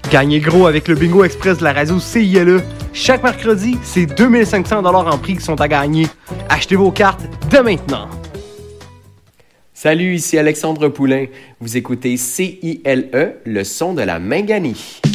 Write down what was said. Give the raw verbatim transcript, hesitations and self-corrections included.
Gagnez gros avec le Bingo Express de la radio C I L E. Chaque mercredi, c'est deux mille cinq cents dollars en prix qui sont à gagner. Achetez vos cartes dès maintenant. Salut, ici Alexandre Poulain. Vous écoutez C I L E, le son de la Minganie.